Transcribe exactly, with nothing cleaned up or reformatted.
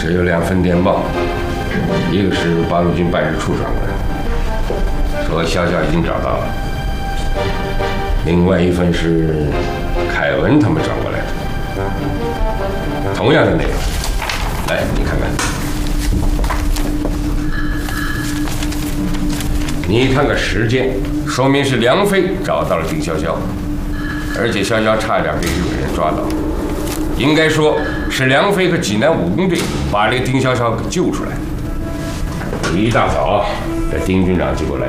是有两份电报，一个是八路军办事处转过来的，说潇潇已经找到了；另外一份是凯文他们转过来的，同样的内容。来，你看看。你看个时间，说明是梁飞找到了丁潇潇，而且潇潇差点被日本人抓到。应该说是梁飞和济南武工队把这个丁潇潇给救出来。一大早，这丁军长就给我来